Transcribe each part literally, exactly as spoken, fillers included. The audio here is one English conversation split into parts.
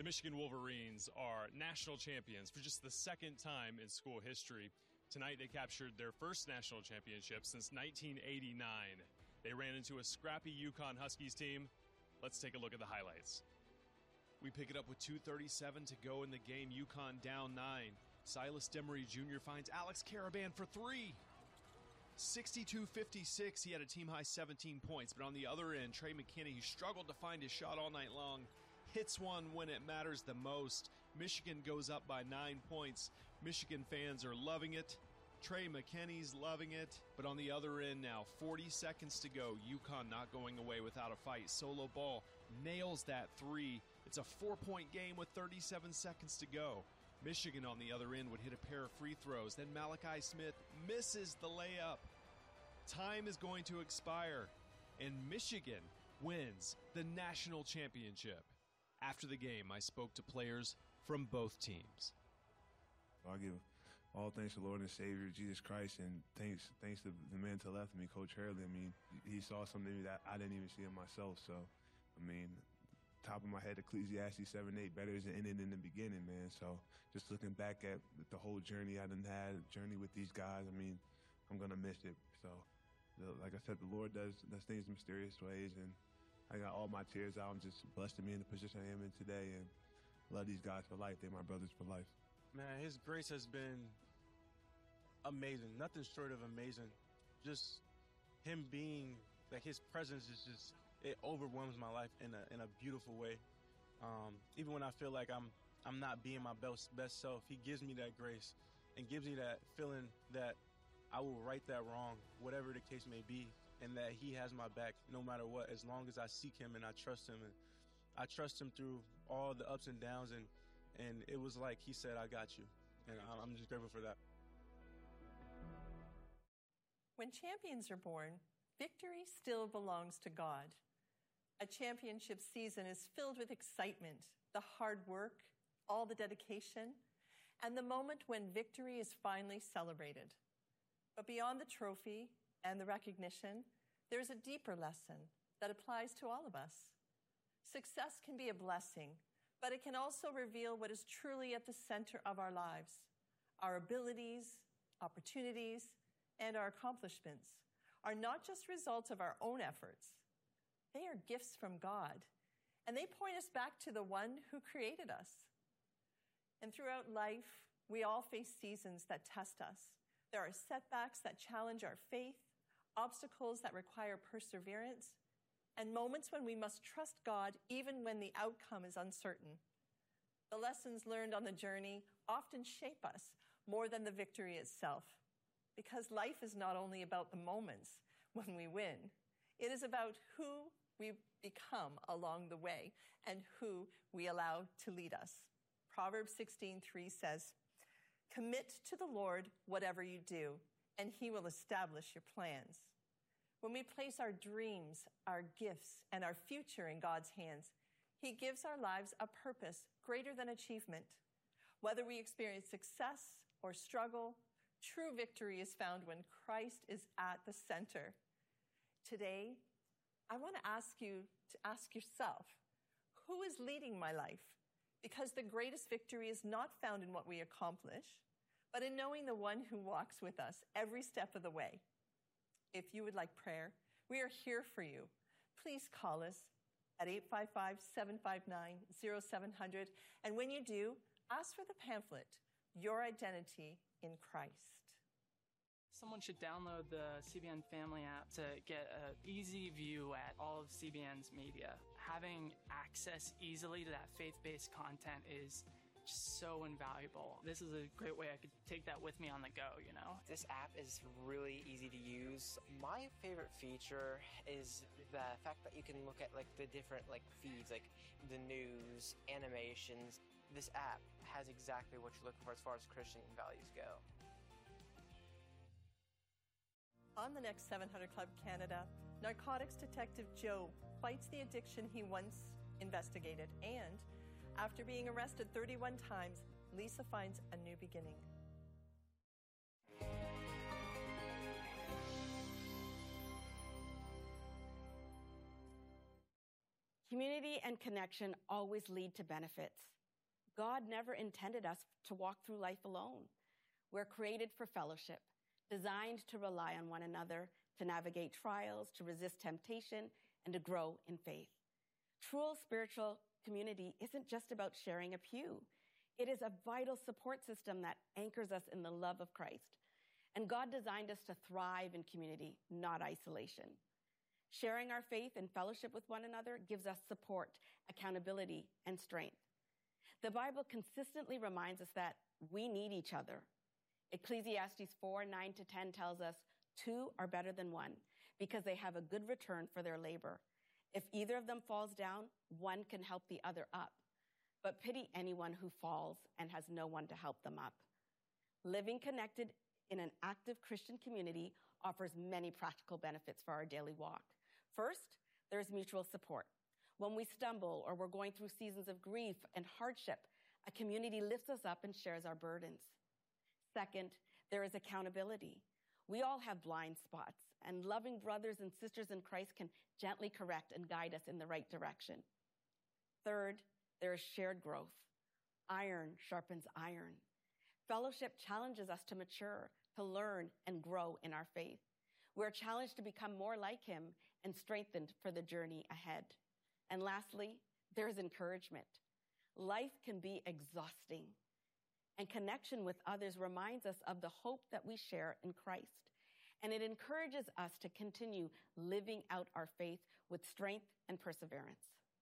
The Michigan Wolverines are national champions for just the second time in school history. Tonight they captured their first national championship since nineteen eighty-nine. They ran into a scrappy UConn Huskies team. Let's take a look at the highlights. We pick it up with two thirty-seven to go in the game. UConn down nine. Silas Demery Junior finds Alex Caravan for three. sixty-two fifty-six. He had a team-high seventeen points. But on the other end, Trey McKinney, who struggled to find his shot all night long, hits one when it matters the most. Michigan goes up by nine points. Michigan fans are loving it. Trey McKinney's loving it. But on the other end now, forty seconds to go. UConn not going away without a fight. Solo Ball nails that three. It's a four-point game with thirty-seven seconds to go. Michigan on the other end would hit a pair of free throws. Then Malachi Smith misses the layup. Time is going to expire. And Michigan wins the national championship. After the game, I spoke to players from both teams. I give all thanks to Lord and Savior Jesus Christ, and thanks thanks to the man to the left of me, Coach Hurley. I mean, he saw something that I didn't even see in myself. So, I mean, top of my head, Ecclesiastes seven eight, better is the ending than the beginning, man. So just looking back at the whole journey I done had, journey with these guys, I mean, I'm going to miss it. So, the, like I said, the Lord does, does things in mysterious ways, and I got all my tears out. I'm just blessed to be in the position I am in today, and love these guys for life. They're my brothers for life. Man, his grace has been amazing. Nothing short of amazing. Just him being, like, his presence is just, it overwhelms my life in a in a beautiful way. Um, even when I feel like I'm I'm not being my best best self, he gives me that grace and gives me that feeling that I will right that wrong, whatever the case may be, and that he has my back no matter what, as long as I seek him and I trust him. And I trust him through all the ups and downs, and and it was like he said, I got you. And I'm just grateful for that. When champions are born, victory still belongs to God. A championship season is filled with excitement, the hard work, all the dedication, and the moment when victory is finally celebrated. But beyond the trophy and the recognition, there's a deeper lesson that applies to all of us. Success can be a blessing, but it can also reveal what is truly at the center of our lives. Our abilities, opportunities, and our accomplishments are not just results of our own efforts. They are gifts from God, and they point us back to the one who created us. And throughout life, we all face seasons that test us. There are setbacks that challenge our faith, obstacles that require perseverance, and moments when we must trust God even when the outcome is uncertain. The lessons learned on the journey often shape us more than the victory itself, because life is not only about the moments when we win, it is about who we become along the way and who we allow to lead us. Proverbs sixteen three says, "Commit to the Lord whatever you do, and he will establish your plans." When we place our dreams, our gifts, and our future in God's hands, he gives our lives a purpose greater than achievement. Whether we experience success or struggle, true victory is found when Christ is at the center. Today, I want to ask you to ask yourself, who is leading my life? Because the greatest victory is not found in what we accomplish, but in knowing the one who walks with us every step of the way. If you would like prayer, we are here for you. Please call us at eight five five, seven five nine, zero seven zero zero. And when you do, ask for the pamphlet, Your Identity in Christ. Someone should download the C B N Family app to get an easy view at all of C B N's media. Having access easily to that faith-based content is just so invaluable. This is a great way I could take that with me on the go, you know? This app is really easy to use. My favorite feature is the fact that you can look at like the different like feeds, like the news, animations. This app has exactly what you're looking for as far as Christian values go. On the next seven hundred Club Canada, narcotics detective Joe fights the addiction he once investigated, and after being arrested thirty-one times, Lisa finds a new beginning. Community and connection always lead to benefits. God never intended us to walk through life alone. We're created for fellowship, designed to rely on one another, to navigate trials, to resist temptation, and to grow in faith. True spiritual community isn't just about sharing a pew. It is a vital support system that anchors us in the love of Christ. And God designed us to thrive in community, not isolation. Sharing our faith and fellowship with one another gives us support, accountability, and strength. The Bible consistently reminds us that we need each other. Ecclesiastes four, nine to ten tells us, two are better than one because they have a good return for their labor. If either of them falls down, one can help the other up. But pity anyone who falls and has no one to help them up. Living connected in an active Christian community offers many practical benefits for our daily walk. First, there's mutual support. When we stumble or we're going through seasons of grief and hardship, a community lifts us up and shares our burdens. Second, there is accountability. We all have blind spots, and loving brothers and sisters in Christ can gently correct and guide us in the right direction. Third, there is shared growth. Iron sharpens iron. Fellowship challenges us to mature, to learn, and grow in our faith. We're challenged to become more like him and strengthened for the journey ahead. And lastly, there's encouragement. Life can be exhausting, and connection with others reminds us of the hope that we share in Christ. And it encourages us to continue living out our faith with strength and perseverance.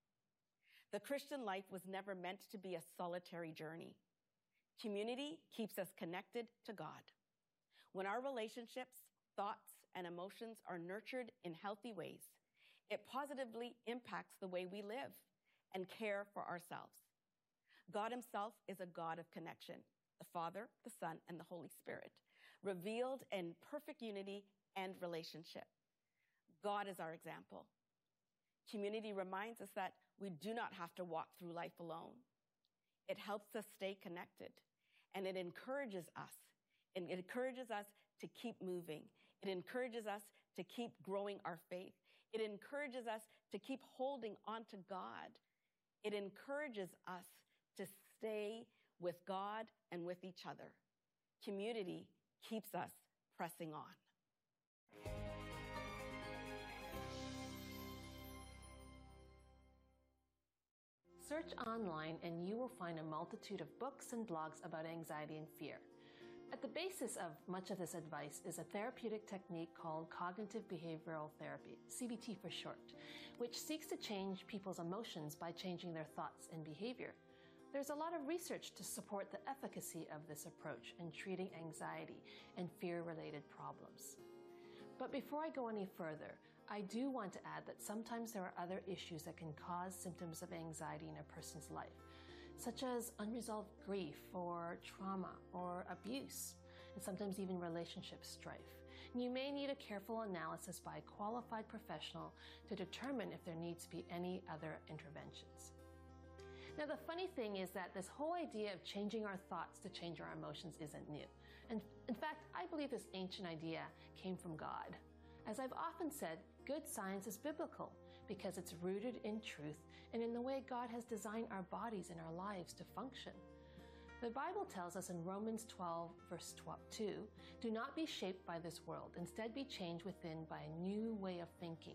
The Christian life was never meant to be a solitary journey. Community keeps us connected to God. When our relationships, thoughts, and emotions are nurtured in healthy ways, it positively impacts the way we live and care for ourselves. God himself is a God of connection, the Father, the Son, and the Holy Spirit, revealed in perfect unity and relationship. God is our example. Community reminds us that we do not have to walk through life alone. It helps us stay connected, and it encourages us. And it encourages us to keep moving. It encourages us to keep growing our faith. It encourages us to keep holding on to God. It encourages us to stay with God and with each other. Community keeps us pressing on. Search online and you will find a multitude of books and blogs about anxiety and fear. At the basis of much of this advice is a therapeutic technique called cognitive behavioral therapy, C B T for short, which seeks to change people's emotions by changing their thoughts and behavior. There's a lot of research to support the efficacy of this approach in treating anxiety and fear-related problems. But before I go any further, I do want to add that sometimes there are other issues that can cause symptoms of anxiety in a person's life, such as unresolved grief or trauma or abuse, and sometimes even relationship strife. And you may need a careful analysis by a qualified professional to determine if there needs to be any other interventions. Now, the funny thing is that this whole idea of changing our thoughts to change our emotions isn't new. And in fact, I believe this ancient idea came from God. As I've often said, good science is biblical because it's rooted in truth and in the way God has designed our bodies and our lives to function. The Bible tells us in Romans twelve, verse two, do not be shaped by this world. Instead, be changed within by a new way of thinking.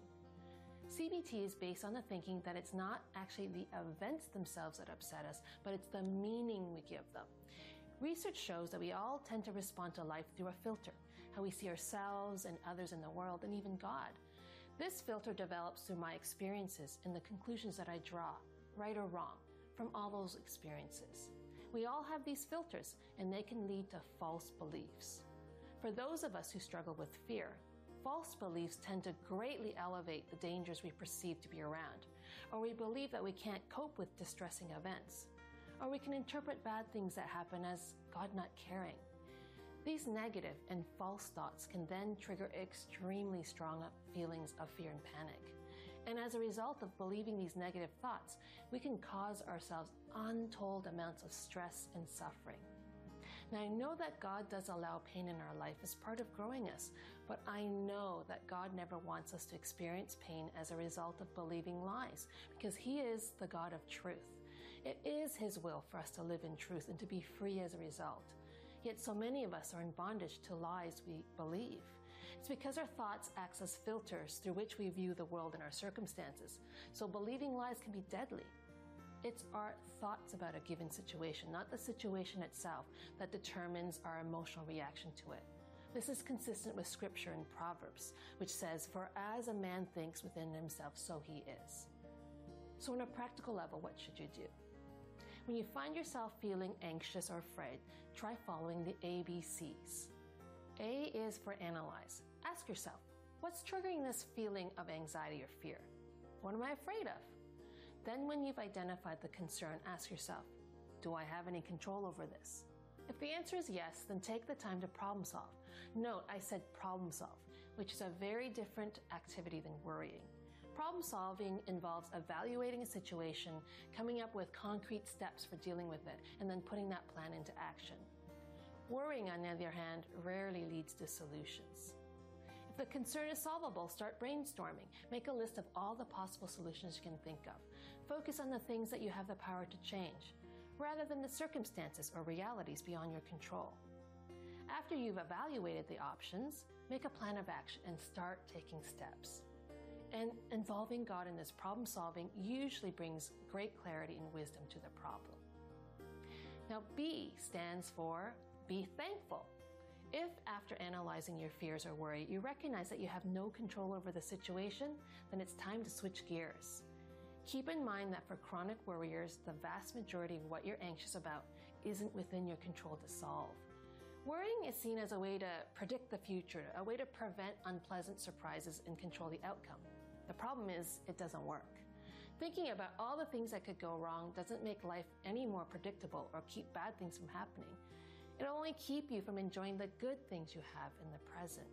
C B T is based on the thinking that it's not actually the events themselves that upset us, but it's the meaning we give them. Research shows that we all tend to respond to life through a filter, how we see ourselves and others in the world and even God. This filter develops through my experiences and the conclusions that I draw, right or wrong, from all those experiences. We all have these filters, and they can lead to false beliefs. For those of us who struggle with fear, false beliefs tend to greatly elevate the dangers we perceive to be around, or we believe that we can't cope with distressing events, or we can interpret bad things that happen as God not caring. These negative and false thoughts can then trigger extremely strong feelings of fear and panic. And as a result of believing these negative thoughts, we can cause ourselves untold amounts of stress and suffering. Now, I know that God does allow pain in our life as part of growing us, but I know that God never wants us to experience pain as a result of believing lies, because He is the God of truth. It is His will for us to live in truth and to be free as a result. Yet so many of us are in bondage to lies we believe. It's because our thoughts act as filters through which we view the world and our circumstances. So believing lies can be deadly. It's our thoughts about a given situation, not the situation itself, that determines our emotional reaction to it. This is consistent with Scripture in Proverbs, which says, "For as a man thinks within himself, so he is." So on a practical level, what should you do? When you find yourself feeling anxious or afraid, try following the A B Cs. A is for analyze. Ask yourself, what's triggering this feeling of anxiety or fear? What am I afraid of? Then when you've identified the concern, ask yourself, do I have any control over this? If the answer is yes, then take the time to problem solve. Note, I said problem solve, which is a very different activity than worrying. Problem solving involves evaluating a situation, coming up with concrete steps for dealing with it, and then putting that plan into action. Worrying, on the other hand, rarely leads to solutions. If the concern is solvable, start brainstorming. Make a list of all the possible solutions you can think of. Focus on the things that you have the power to change, rather than the circumstances or realities beyond your control. After you've evaluated the options, make a plan of action and start taking steps. And involving God in this problem solving usually brings great clarity and wisdom to the problem. Now, B stands for be thankful. If after analyzing your fears or worry, you recognize that you have no control over the situation, then it's time to switch gears. Keep in mind that for chronic worriers, the vast majority of what you're anxious about isn't within your control to solve. Worrying is seen as a way to predict the future, a way to prevent unpleasant surprises and control the outcome. The problem is, it doesn't work. Thinking about all the things that could go wrong doesn't make life any more predictable or keep bad things from happening. It'll only keep you from enjoying the good things you have in the present.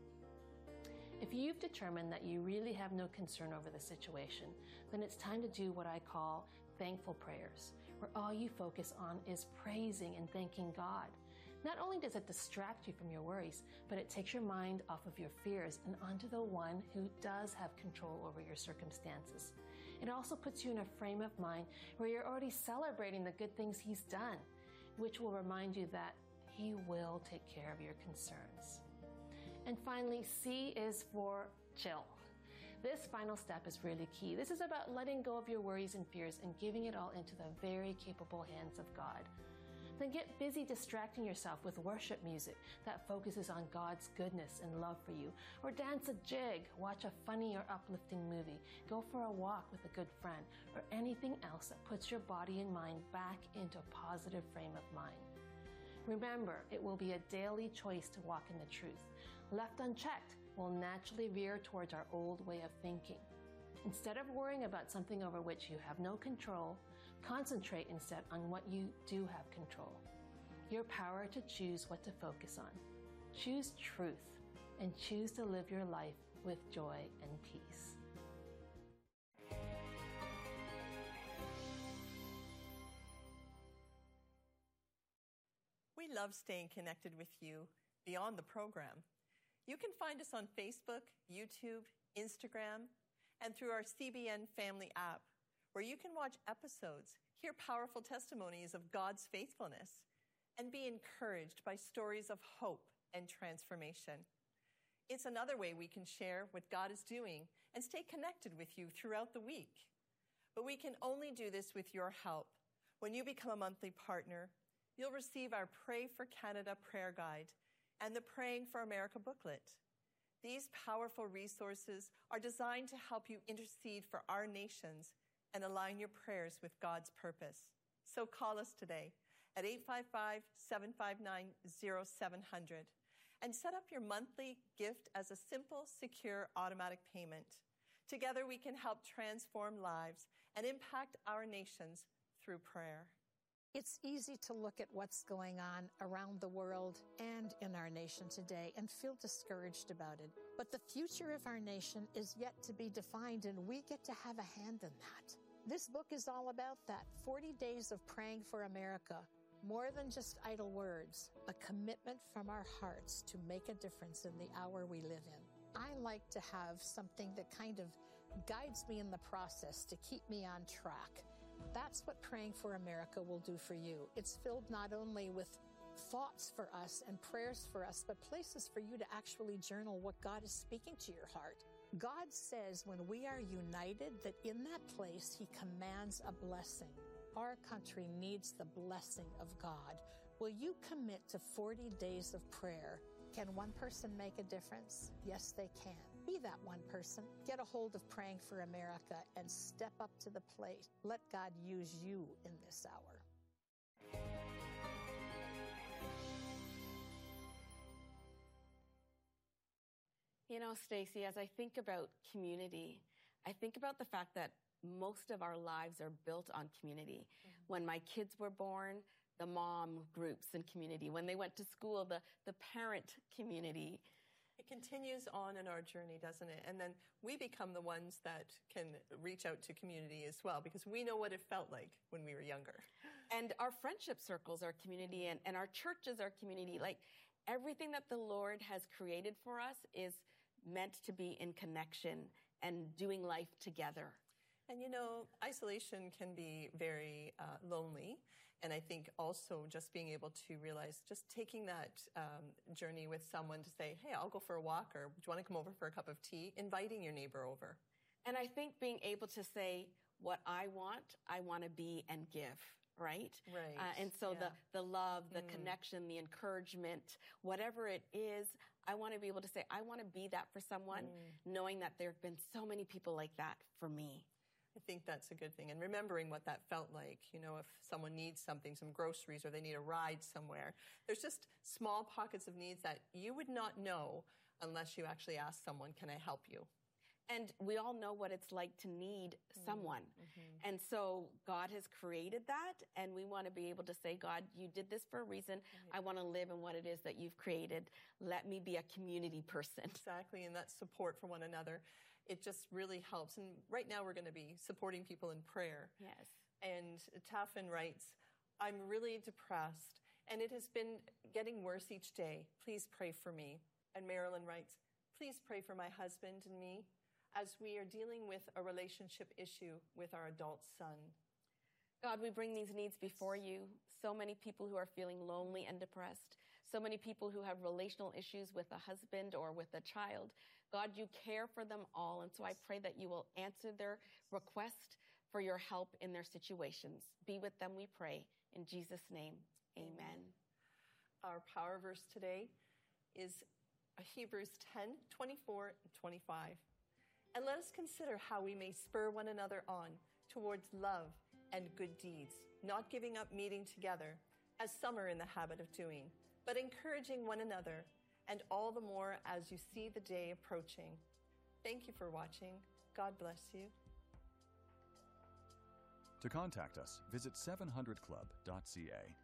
If you've determined that you really have no concern over the situation, then it's time to do what I call thankful prayers, where all you focus on is praising and thanking God. Not only does it distract you from your worries, but it takes your mind off of your fears and onto the one who does have control over your circumstances. It also puts you in a frame of mind where you're already celebrating the good things He's done, which will remind you that He will take care of your concerns. And finally, C is for chill. This final step is really key. This is about letting go of your worries and fears and giving it all into the very capable hands of God. Then get busy distracting yourself with worship music that focuses on God's goodness and love for you. Or dance a jig, watch a funny or uplifting movie, go for a walk with a good friend, or anything else that puts your body and mind back into a positive frame of mind. Remember, it will be a daily choice to walk in the truth. Left unchecked, we'll naturally veer towards our old way of thinking. Instead of worrying about something over which you have no control, concentrate instead on what you do have control. Your power to choose what to focus on. Choose truth and choose to live your life with joy and peace. We love staying connected with you beyond the program. You can find us on Facebook, YouTube, Instagram, and through our C B N Family app, where you can watch episodes, hear powerful testimonies of God's faithfulness, and be encouraged by stories of hope and transformation. It's another way we can share what God is doing and stay connected with you throughout the week. But we can only do this with your help. When you become a monthly partner, you'll receive our Pray for Canada prayer guide and the Praying for America booklet. These powerful resources are designed to help you intercede for our nations and align your prayers with God's purpose. So call us today at eight five five, seven five nine, zero seven zero zero and set up your monthly gift as a simple, secure, automatic payment. Together we can help transform lives and impact our nations through prayer. It's easy to look at what's going on around the world and in our nation today and feel discouraged about it. But the future of our nation is yet to be defined, and we get to have a hand in that. This book is all about that, forty days of Praying for America. More than just idle words, a commitment from our hearts to make a difference in the hour we live in. I like to have something that kind of guides me in the process to keep me on track. That's what Praying for America will do for you. It's filled not only with thoughts for us and prayers for us, but places for you to actually journal what God is speaking to your heart. God says when we are united that in that place He commands a blessing. Our country needs the blessing of God. Will you commit to forty days of prayer? Can one person make a difference? Yes, they can. Be that one person. Get a hold of Praying for America and step up to the plate. Let God use you in this hour. You know, Stacy, as I think about community, I think about the fact that most of our lives are built on community. Mm-hmm. When my kids were born, the mom groups and community. When they went to school, the, the parent community. It continues on in our journey, doesn't it? And then we become the ones that can reach out to community as well, because we know what it felt like when we were younger. And our friendship circles are community, and, and our churches are community. Like, everything that the Lord has created for us is meant to be in connection and doing life together. And, you know, isolation can be very uh, lonely. And I think also just being able to realize, just taking that um, journey with someone to say, hey, I'll go for a walk, or do you want to come over for a cup of tea? Inviting your neighbor over. And I think being able to say, what I want, I want to be and give, right? Right. Uh, and so yeah. the, the love, the mm. connection, the encouragement, whatever it is, I want to be able to say, I want to be that for someone, mm. knowing that there have been so many people like that for me. I think that's a good thing. And remembering what that felt like, you know, if someone needs something, some groceries, or they need a ride somewhere, there's just small pockets of needs that you would not know unless you actually ask someone, can I help you? And we all know what it's like to need someone. Mm-hmm. And so God has created that, and we want to be able to say, God, you did this for a reason. Mm-hmm. I want to live in what it is that you've created. Let me be a community person. Exactly, and that support for one another. It just really helps. And right now we're going to be supporting people in prayer. Yes. And Taffin writes, I'm really depressed, and it has been getting worse each day. Please pray for me. And Marilyn writes, please pray for my husband and me as we are dealing with a relationship issue with our adult son. God, we bring these needs before you. So many people who are feeling lonely and depressed. So many people who have relational issues with a husband or with a child. God, you care for them all. And so I pray that you will answer their request for your help in their situations. Be with them, we pray. In Jesus' name, amen. Our power verse today is Hebrews ten, twenty-four and twenty-five. And let us consider how we may spur one another on towards love and good deeds, not giving up meeting together, as some are in the habit of doing, but encouraging one another, and all the more as you see the day approaching. Thank you for watching. God bless you. To contact us, visit seven hundred club dot c a.